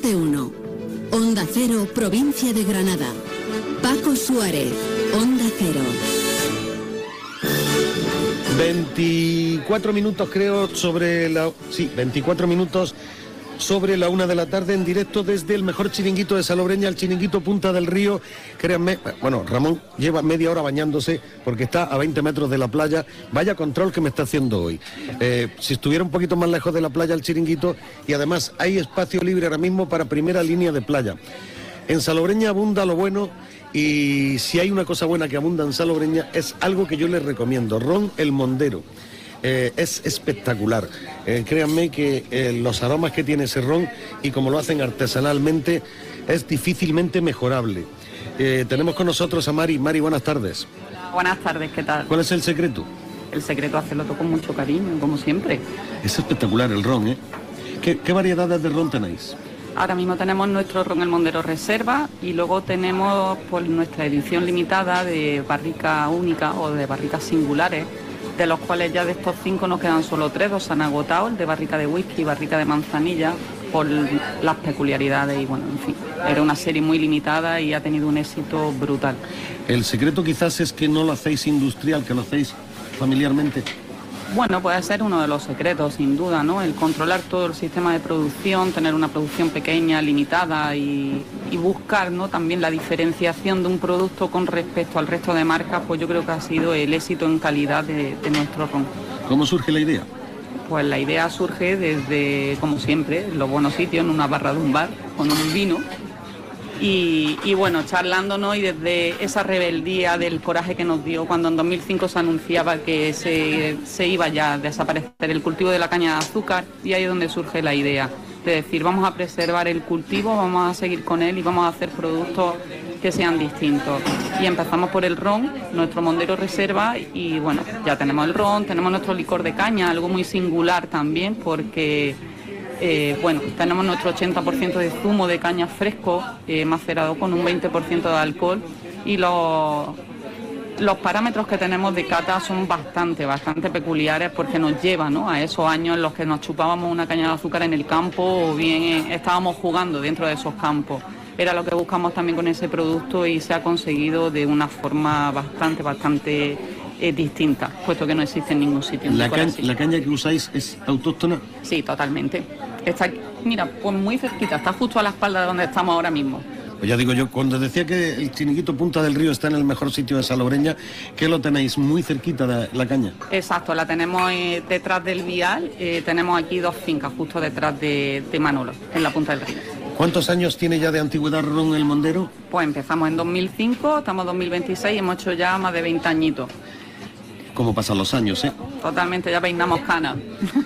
de uno. Onda Cero, provincia de Granada. Paco Suárez, Onda Cero. 24 minutos creo sobre la... Sí, 24 minutos sobre la 1 de la tarde en directo desde el mejor chiringuito de Salobreña, el chiringuito Punta del Río. Créanme, bueno, Ramón lleva media hora bañándose porque está a 20 metros de la playa. Vaya control que me está haciendo hoy. Si estuviera un poquito más lejos de la playa el chiringuito, y además hay espacio libre ahora mismo para primera línea de playa. En Salobreña abunda lo bueno, y si hay una cosa buena que abunda en Salobreña es algo que yo les recomiendo: Ron El Mondero. Es espectacular. Créanme que los aromas que tiene ese ron, y como lo hacen artesanalmente, es difícilmente mejorable. Tenemos con nosotros a Mari. Mari, buenas tardes. Buenas tardes, ¿qué tal? ¿Cuál es el secreto? El secreto es hacerlo todo con mucho cariño, como siempre. Es espectacular el ron, ¿eh? ¿Qué variedades de ron tenéis? Ahora mismo tenemos nuestro ron El Mondero Reserva, y luego tenemos pues nuestra edición limitada de barrica única o de barricas singulares, de los cuales ya de estos 5 nos quedan solo 3, 2 se han agotado, el de barrica de whisky y barrica de manzanilla, por las peculiaridades, y bueno, en fin, era una serie muy limitada y ha tenido un éxito brutal. El secreto quizás es que no lo hacéis industrial, que lo hacéis familiarmente. Bueno, puede ser uno de los secretos, sin duda, ¿no? El controlar todo el sistema de producción, tener una producción pequeña, limitada, y buscar, ¿no?, también la diferenciación de un producto con respecto al resto de marcas, pues yo creo que ha sido el éxito en calidad de nuestro ron. ¿Cómo surge la idea? Pues la idea surge desde, como siempre, en los buenos sitios, en una barra de un bar, con un vino. Y bueno, charlando, ¿no?, y desde esa rebeldía del coraje que nos dio cuando en 2005 se anunciaba que se iba ya a desaparecer el cultivo de la caña de azúcar, y ahí es donde surge la idea de decir: vamos a preservar el cultivo, vamos a seguir con él y vamos a hacer productos que sean distintos. Y empezamos por el ron, nuestro Mondero Reserva, y bueno, ya tenemos el ron, tenemos nuestro licor de caña, algo muy singular también, porque bueno, tenemos nuestro 80% de zumo de caña fresco, macerado con un 20% de alcohol, y los parámetros que tenemos de cata son bastante peculiares, porque nos llevan, ¿no?, a esos años en los que nos chupábamos una caña de azúcar en el campo, o bien estábamos jugando dentro de esos campos. Era lo que buscamos también con ese producto, y se ha conseguido de una forma bastante distinta, puesto que no existe en ningún sitio. ¿La caña que usáis es autóctona? Sí, totalmente. Está, mira, pues muy cerquita, está justo a la espalda de donde estamos ahora mismo. Pues ya digo yo, cuando decía que el chiringuito Punta del Río está en el mejor sitio de Salobreña, ¿qué lo tenéis muy cerquita de la caña? Exacto, la tenemos detrás del vial, tenemos aquí 2 fincas justo detrás de Manolo, en la Punta del Río. ¿Cuántos años tiene ya de antigüedad Ron El Mondero? Pues empezamos en 2005, estamos en 2026 y hemos hecho ya más de 20 añitos. ¿Cómo pasan los años, eh? Totalmente, ya peinamos canas.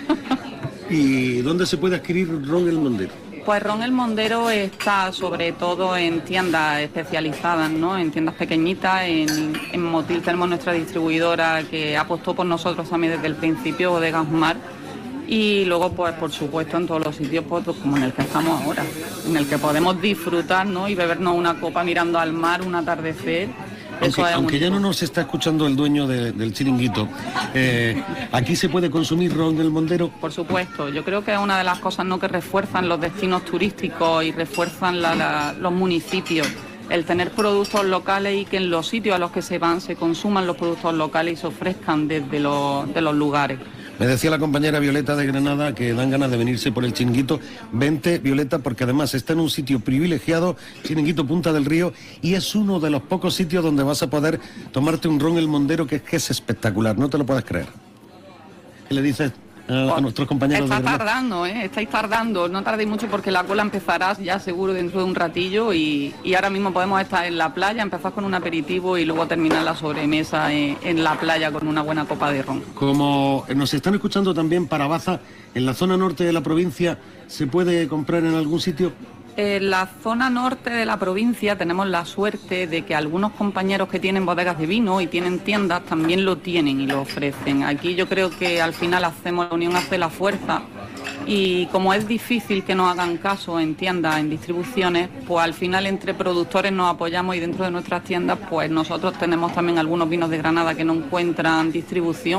¿Y dónde se puede adquirir Ron El Mondero? Pues Ron El Mondero está sobre todo en tiendas especializadas, ¿no?, en tiendas pequeñitas. En Motil tenemos nuestra distribuidora que apostó por nosotros también desde el principio, Bodegas Mar. Y luego, pues por supuesto, en todos los sitios, pues, como en el que estamos ahora, en el que podemos disfrutar, ¿no?, y bebernos una copa mirando al mar, un atardecer. Aunque ya no nos está escuchando el dueño del chiringuito, ¿aquí se puede consumir Ron El Mondero? Por supuesto, yo creo que es una de las cosas, ¿no?, que refuerzan los destinos turísticos y refuerzan los municipios, el tener productos locales, y que en los sitios a los que se van se consuman los productos locales y se ofrezcan desde los lugares. Me decía la compañera Violeta de Granada que dan ganas de venirse por el chiringuito. Vente, Violeta, porque además está en un sitio privilegiado, chiringuito Punta del Río, y es uno de los pocos sitios donde vas a poder tomarte un Ron El Mondero que es espectacular, no te lo puedes creer. ¿Qué le dices a nuestros compañeros de Granada? Está tardando, estáis tardando, no tardéis mucho porque la cola empezará ya seguro dentro de un ratillo, y ahora mismo podemos estar en la playa, empezar con un aperitivo y luego terminar la sobremesa en la playa con una buena copa de ron. Como nos están escuchando también para Baza, en la zona norte de la provincia, ¿se puede comprar en algún sitio? En la zona norte de la provincia tenemos la suerte de que algunos compañeros que tienen bodegas de vino y tienen tiendas también lo tienen y lo ofrecen. Aquí yo creo que al final hacemos la unión hace la fuerza, y como es difícil que nos hagan caso en tiendas, en distribuciones, pues al final entre productores nos apoyamos, y dentro de nuestras tiendas pues nosotros tenemos también algunos vinos de Granada que no encuentran distribución,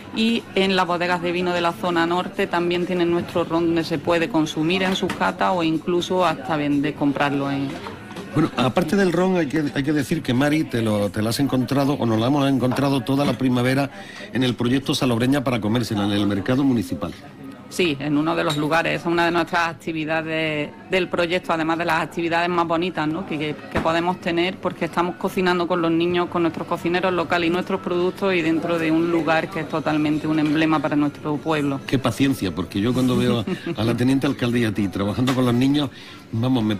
y en las bodegas de vino de la zona norte también tienen nuestro ron donde se puede consumir en sus catas o incluso hasta comprarlo en... Bueno, aparte del ron, hay que decir que Mari te la has encontrado, o nos la hemos encontrado toda la primavera en el proyecto Salobreña para comérsela, en el mercado municipal. Sí, en uno de los lugares, es una de nuestras actividades del proyecto, además de las actividades más bonitas, ¿no?, que podemos tener, porque estamos cocinando con los niños, con nuestros cocineros locales y nuestros productos, y dentro de un lugar que es totalmente un emblema para nuestro pueblo. Qué paciencia, porque yo cuando veo a la teniente alcalde y a ti trabajando con los niños, vamos, me